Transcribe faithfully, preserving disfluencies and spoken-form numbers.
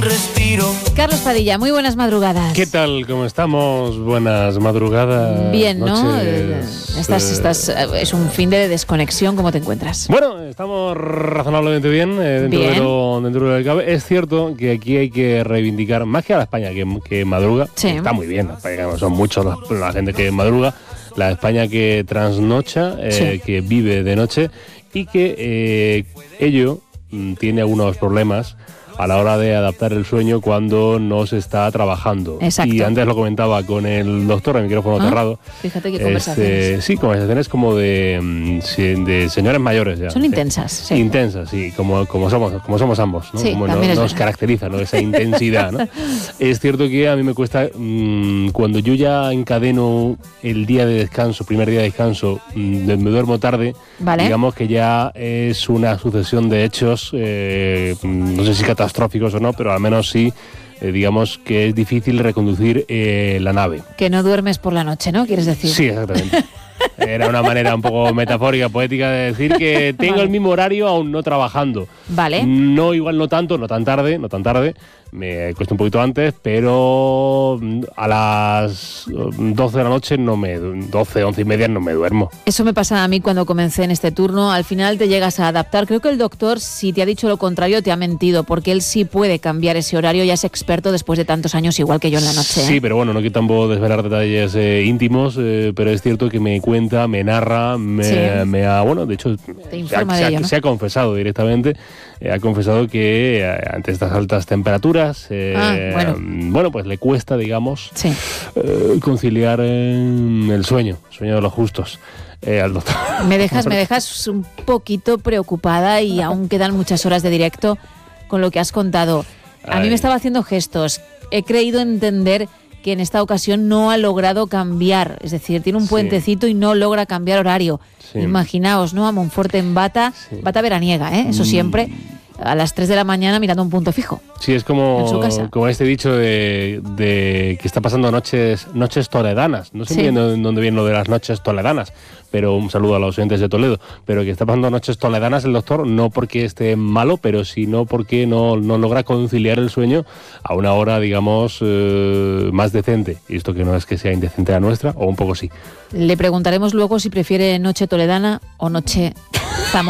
respiro. Carlos Padilla, muy buenas madrugadas. ¿Qué tal? ¿Cómo estamos? Buenas madrugadas. Bien, ¿no? Noches. Estás, estás, es un fin de desconexión. ¿Cómo te encuentras? Bueno, estamos razonablemente bien, eh, dentro, bien. De lo, dentro de lo que cabe. Es cierto que aquí hay que reivindicar, más que a la España que, que madruga, sí. Está muy bien, la España, son muchos la, la gente que madruga, la España que trasnocha, eh, sí. que vive de noche y que eh, ello mm, tiene algunos problemas a la hora de adaptar el sueño cuando no se está trabajando. Exacto. Y antes lo comentaba con el doctor, el micrófono ah, cerrado. Fíjate qué Este, conversaciones. sí, conversaciones como de, de señores mayores ya. Son sí. intensas, sí. Intensas, sí, como, como, somos, como somos ambos, ¿no? Sí, como también no, es nos verdad. caracteriza, ¿no? Esa intensidad, ¿no? Es cierto que a mí me cuesta, mmm, cuando yo ya encadeno el día de descanso, primer día de descanso, mmm, me duermo tarde, vale. digamos que ya es una sucesión de hechos, eh, no sé si catastróficos o no, pero al menos sí, eh, digamos que es difícil reconducir eh, la nave. Que no duermes por la noche, ¿no? ¿Quieres decir? Sí, exactamente. Era una manera un poco metafórica, poética de decir que tengo vale. el mismo horario aún no trabajando. Vale. No igual, no tanto, no tan tarde, no tan tarde. Me cuesta un poquito antes, pero a las doce de la noche no me... doce, once y media no me duermo. Eso me pasa a mí cuando comencé en este turno. Al final te llegas a adaptar. Creo que el doctor, si te ha dicho lo contrario, te ha mentido, porque él sí puede cambiar ese horario. Ya es experto después de tantos años, igual que yo en la noche. Sí, ¿eh? pero bueno, no quiero tampoco desvelar detalles eh, íntimos, eh, pero es cierto que me cuenta, me narra, me, sí. me ha... Bueno, de hecho, te informa se, de ha, ello, ¿no? se ha confesado directamente, eh, ha confesado que eh, ante estas altas temperaturas, eh, ah, bueno. bueno, pues le cuesta, digamos, sí. eh, conciliar eh, el sueño, el sueño de los justos. Eh, al doctor. Me dejas, me dejas un poquito preocupada y aún quedan muchas horas de directo con lo que has contado. A Ay. mí me estaba haciendo gestos. He creído entender que en esta ocasión no ha logrado cambiar. Es decir, tiene un puentecito sí. y no logra cambiar horario. Sí. Imaginaos, ¿no? A Monforte en bata, sí. bata veraniega, ¿eh? Eso mm. siempre. A las tres de la mañana mirando un punto fijo. Sí, es como, como este dicho de, de que está pasando noches noches toledanas. No sé sí. bien dónde viene lo de las noches toledanas, pero un saludo a los oyentes de Toledo. Pero que está pasando noches toledanas el doctor, no porque esté malo, pero sino porque no, no logra conciliar el sueño a una hora, digamos, eh, más decente. Y esto que no es que sea indecente la nuestra, o un poco sí. Le preguntaremos luego si prefiere noche toledana o noche zamorana.